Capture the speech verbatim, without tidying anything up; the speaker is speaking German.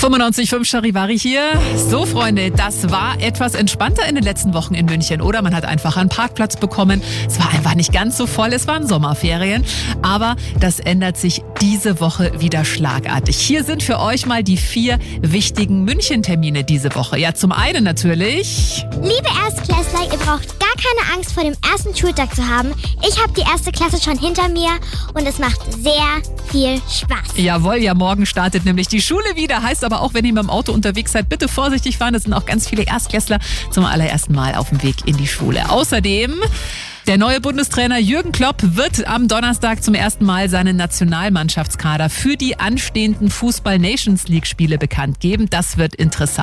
fünfundneunzig Komma fünf Charivari hier. So, Freunde, das war etwas entspannter in den letzten Wochen in München, oder? Man hat einfach einen Parkplatz bekommen. Es war einfach nicht ganz so voll, es waren Sommerferien. Aber das ändert sich diese Woche wieder schlagartig. Hier sind für euch mal die vier wichtigen München-Termine diese Woche. Ja, zum einen natürlich... Liebe Erstklässler, ihr braucht gar keine Angst vor dem ersten Schultag zu haben. Ich habe die erste Klasse schon hinter mir und es macht sehr viel Spaß. Jawohl, ja, morgen startet nämlich die Schule wieder. Heißt aber auch, wenn ihr mit dem Auto unterwegs seid, bitte vorsichtig fahren. Es sind auch ganz viele Erstklässler zum allerersten Mal auf dem Weg in die Schule. Außerdem... Der neue Bundestrainer Jürgen Klopp wird am Donnerstag zum ersten Mal seinen Nationalmannschaftskader für die anstehenden Fußball-Nations-League-Spiele bekannt geben. Das wird interessant.